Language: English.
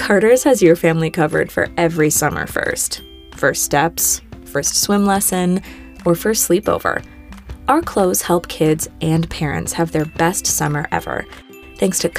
Carter's has your family covered for every summer first. First steps, first swim lesson, or first sleepover. Our clothes help kids and parents have their best summer ever, thanks to